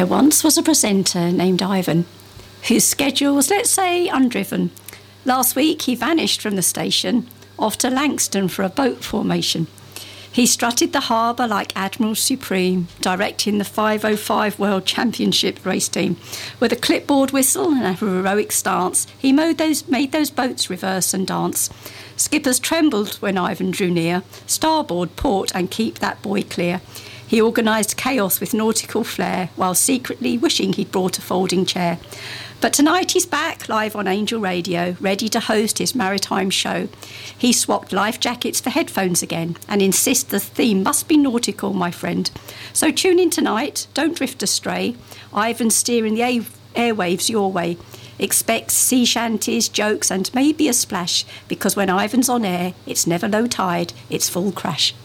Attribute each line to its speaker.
Speaker 1: There once was a presenter named Ivan, whose schedule was, let's say, undriven. Last week he vanished from the station, off to Langston for a boat formation. He strutted the harbour like Admiral Supreme, directing the 505 World Championship race team. With a clipboard whistle and a heroic stance, he made those boats reverse and dance. Skippers trembled when Ivan drew near. Starboard, port, and keep that boy clear. He organised chaos with nautical flair, while secretly wishing he'd brought a folding chair. But tonight he's back, live on Angel Radio, ready to host his maritime show. He swapped life jackets for headphones again and insists the theme must be nautical, my friend. So tune in tonight, don't drift astray. Ivan's steering the airwaves your way. Expect sea shanties, jokes and maybe a splash, because when Ivan's on air, it's never low tide, it's full crash.